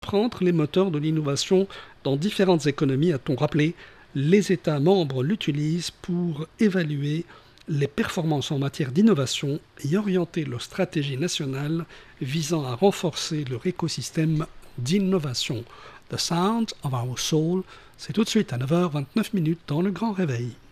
comprendre les moteurs de l'innovation dans différentes économies. A-t-on rappelé, les États membres l'utilisent pour évaluer les performances en matière d'innovation et orienter leur stratégie nationale visant à renforcer leur écosystème d'innovation. The Sound of Our Soul, c'est tout de suite à 9h29 dans le Grand Réveil.